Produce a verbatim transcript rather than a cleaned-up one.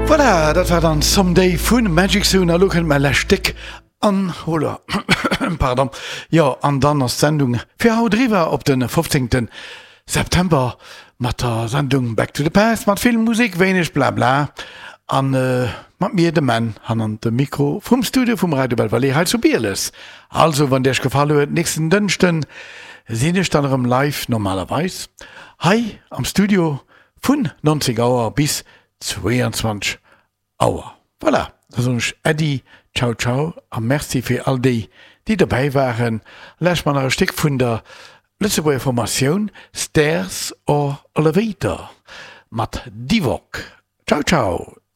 Voilà, dat war dann Someday vun Magic Zone a loken me Stick an Holler Pardon. Ja an dann as Sendung fir haut drwer op den fünfzehnten September mat der Sendung Back to the Past, mat Filmmusik, wenigch bla bla an äh, mat mir de Mann han an de Mikro vum Studio vum Radio Belvalais halt zu Bierles. Also wann derch gefallen huet nächsten Dünchten sinn ich dann live normalerweis. Hi am Studio vun neunzig Auer bis zweiundzwanzig Auer. Voilà, das ist Eddie, ciao ciao, und merci für all die, die dabei waren. Lass mal ein Stück von der letzten Formation Stairs or Elevator mit Divok. Ciao ciao.